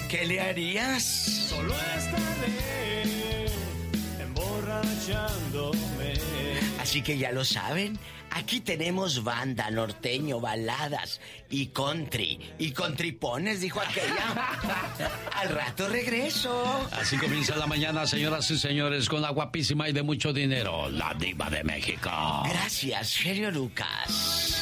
¿Qué le harías? Solo estaré emborrachándome. Así que ya lo saben, aquí tenemos banda, norteño, baladas y country. Y contripones, dijo aquella. Al rato regreso. Así comienza la mañana, señoras y señores, con la guapísima y de mucho dinero, la diva de México. Gracias, Genio Lucas.